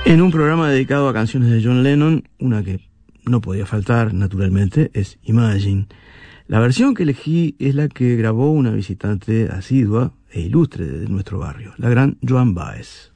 En un programa dedicado a canciones de John Lennon, una que no podía faltar, naturalmente, es Imagine. La versión que elegí es la que grabó una visitante asidua e ilustre de nuestro barrio, la gran Joan Baez.